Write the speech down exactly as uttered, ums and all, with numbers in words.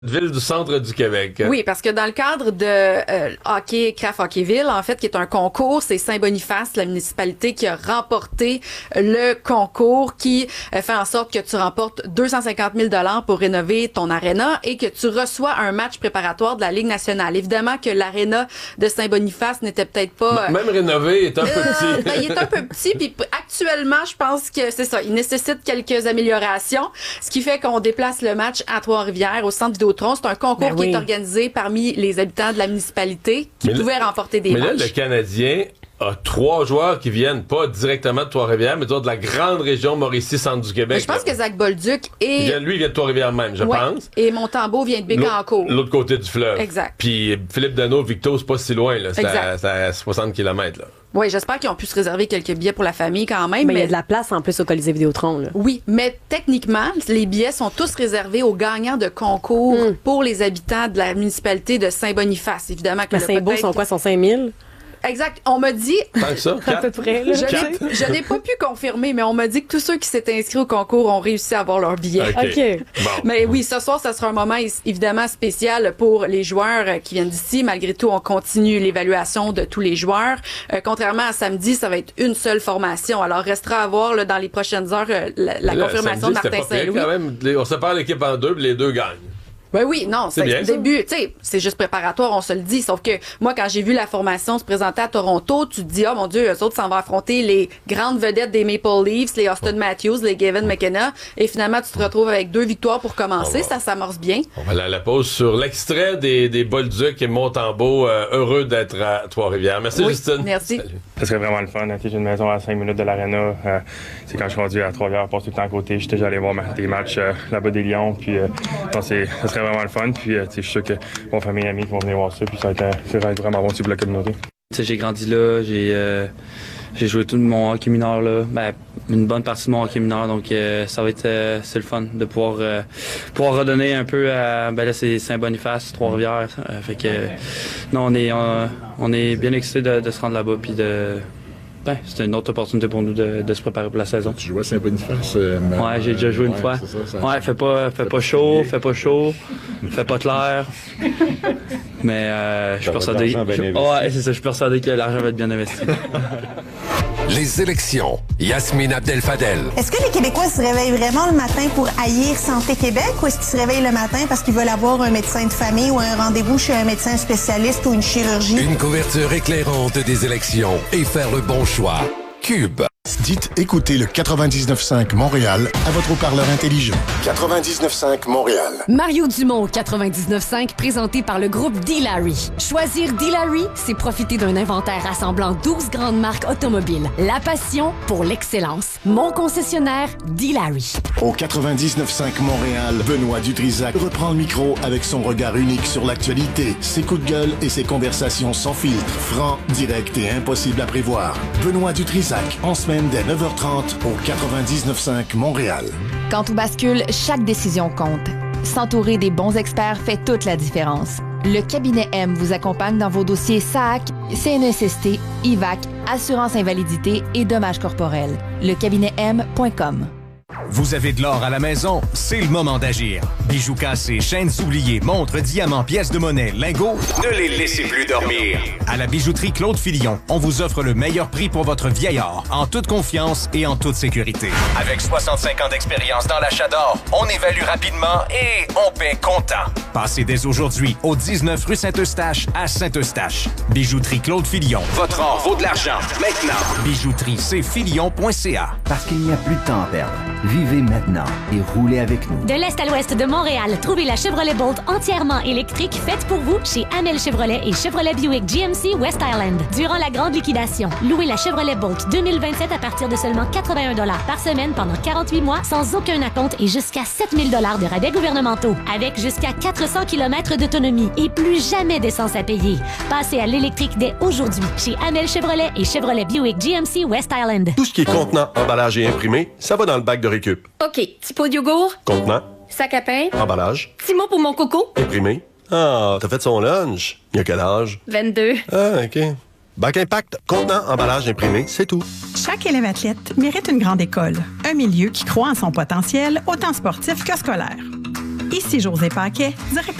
Ville du centre du Québec. Oui, parce que dans le cadre de euh, hockey Craft Hockeyville, en fait, qui est un concours, c'est Saint-Boniface, la municipalité, qui a remporté le concours, qui euh, fait en sorte que tu remportes deux cent cinquante mille dollars pour rénover ton aréna et que tu reçois un match préparatoire de la Ligue nationale. Évidemment que l'aréna de Saint-Boniface n'était peut-être pas... Même rénové, est un peu Euh, petit. ben, il est un peu petit, puis actuellement, je pense que c'est ça. Il nécessite quelques améliorations, ce qui fait qu'on déplace le match à Trois-Rivières, au centre Vidéotron. C'est un concours Ben qui oui. est organisé parmi les habitants de la municipalité qui Mais pouvaient là- remporter des Mais là, matchs. le Canadien a trois joueurs qui viennent pas directement de Trois-Rivières, mais de la grande région Mauricie-Centre du Québec. Mais je pense là. que Zach Bolduc Il et, vient- lui, il vient de Trois-Rivières même, je ouais, pense. et Montembeau vient de Bécancour. L'autre l'autre côté du fleuve. Exact. Puis Philippe Dano, Victo, c'est pas si loin, là. C'est à, Exact. c'est à soixante kilomètres, là. Oui, j'espère qu'ils ont pu se réserver quelques billets pour la famille quand même. Mais il y mais a de la place en plus au Colisée Vidéotron. Là. Oui, mais techniquement, les billets sont tous réservés aux gagnants de concours Mm. pour les habitants de la municipalité de Saint-Boniface. Évidemment que Les là, symboles peut-être- sont quoi? Sont cinq mille? Exact. On m'a dit, Tant que ça, À peu quatre. près. Là. je Quatre. n'ai, je n'ai pas pu confirmer, mais on m'a dit que tous ceux qui s'étaient inscrits au concours ont réussi à avoir leur billet. OK. OK. Bon. Mais oui, ce soir, ça sera un moment is- évidemment spécial pour les joueurs euh, qui viennent d'ici. Malgré tout, on continue l'évaluation de tous les joueurs. Euh, contrairement à samedi, ça va être une seule formation. Alors, restera à voir là, dans les prochaines heures euh, la, la Là, confirmation samedi, de c'était Martin pas pire Saint-Louis. quand même. Les- On sépare l'équipe en deux, puis les deux gagnent. Ben oui, non, C'est c'est bien, le ça. début. Tu sais, c'est juste préparatoire, on se le dit. Sauf que moi, quand j'ai vu la formation se présenter à Toronto, tu te dis, oh mon Dieu, eux autres s'en vont affronter les grandes vedettes des Maple Leafs, les Austin Matthews, les Gavin McKenna. Et finalement, tu te retrouves avec deux victoires pour commencer. On va- Ça s'amorce bien. On va aller à la pause sur l'extrait des, des Bolduc et Montembeau. Euh, heureux d'être à Trois-Rivières. Merci, Oui, Justine. merci. Salut. Ça serait vraiment le fun. J'ai une maison à cinq minutes de l'aréna. Euh, c'est quand je suis rendu à Trois-Rivières, je passe tout le temps à côté. J'étais déjà allé voir ma- des matchs euh, là-bas des Lions. Puis, euh, non, c'est, ça serait vraiment le fun. Puis, euh, tu sais, je suis sûr que mon famille et amis vont venir voir ça. Puis, ça va être, euh, ça va être vraiment bon aussi pour la communauté. Tu sais, j'ai grandi là, j'ai euh, j'ai joué tout mon hockey mineur là, ben, une bonne partie de mon hockey mineur, donc euh, ça va être euh, c'est le fun de pouvoir euh, pouvoir redonner un peu à ben là c'est Saint-Boniface, Trois-Rivières, euh, fait que euh, non on est on, on est bien excités de, de se rendre là-bas puis de ben, c'est une autre opportunité pour nous de, de se préparer pour la saison. Tu jouais à Saint-Boniface? Euh, mais- Ouais, j'ai déjà joué une ouais, fois. c'est ça, ça- Ouais, fait pas, fait pas chaud, fait pas chaud, fait pas clair. Mais euh, je suis Ça va être persuadé. l'argent bien je- investi. Ouais, c'est ça, je suis persuadé que l'argent va être bien investi. Les élections. Yasmine Abdel-Fadel. Est-ce que les Québécois se réveillent vraiment le matin pour haïr Santé Québec ou est-ce qu'ils se réveillent le matin parce qu'ils veulent avoir un médecin de famille ou un rendez-vous chez un médecin spécialiste ou une chirurgie? Une couverture éclairante des élections et faire le bon choix. Cube. Dites écoutez le quatre-vingt-dix-neuf cinq Montréal à votre haut-parleur intelligent. quatre-vingt-dix-neuf cinq Montréal. Mario Dumont, quatre-vingt-dix-neuf cinq, présenté par le groupe D-Larry. Choisir D-Larry, c'est profiter d'un inventaire rassemblant douze grandes marques automobiles. La passion pour l'excellence. Mon concessionnaire, D-Larry. Au quatre-vingt-dix-neuf cinq Montréal, Benoît Dutrisac reprend le micro avec son regard unique sur l'actualité, ses coups de gueule et ses conversations sans filtre, franc, direct et impossible à prévoir. Benoît Dutrisac, en semaine dès neuf heures trente au quatre-vingt-dix-neuf cinq Montréal. Quand tout bascule, chaque décision compte. S'entourer des bons experts fait toute la différence. Le cabinet M vous accompagne dans vos dossiers S A C, C N S S T, I V A C, assurance invalidité et dommages corporels. Le cabinet M point com. Vous avez de l'or à la maison? C'est le moment d'agir. Bijoux cassés, chaînes oubliées, montres, diamants, pièces de monnaie, lingots, ne les laissez plus dormir. À la bijouterie Claude Filion, on vous offre le meilleur prix pour votre vieil or, en toute confiance et en toute sécurité. Avec soixante-cinq ans d'expérience dans l'achat d'or, on évalue rapidement et on paie comptant. Passez dès aujourd'hui au dix-neuf rue Saint-Eustache à Saint-Eustache. Bijouterie Claude Filion. Votre or vaut de l'argent. Maintenant. Bijouterie c filion point c a. Parce qu'il n'y a plus de temps à perdre. Vivez maintenant et roulez avec nous. De l'Est à l'Ouest de Montréal, trouvez la Chevrolet Bolt entièrement électrique faite pour vous chez Amel Chevrolet et Chevrolet Buick G M C West Island. Durant la grande liquidation, louez la Chevrolet Bolt deux mille vingt-sept à partir de seulement quatre-vingt-un dollars par semaine pendant quarante-huit mois sans aucun acompte et jusqu'à sept mille dollars de rabais gouvernementaux. Avec jusqu'à quatre cents kilomètres d'autonomie et plus jamais d'essence à payer. Passez à l'électrique dès aujourd'hui chez Amel Chevrolet et Chevrolet Buick G M C West Island. Tout ce qui est contenant, emballage et imprimé, ça va dans le bac de récup. OK, petit pot de yogourt, Contenant, sac à pain, emballage, petit mot pour mon coco, imprimé. Ah, t'as fait son lunch. Il y a quel âge? vingt-deux. Ah, OK. Bac Impact, contenant, emballage, imprimé, c'est tout. Chaque élève athlète mérite une grande école, un milieu qui croit en son potentiel, autant sportif que scolaire. Ici José Paquet, directrice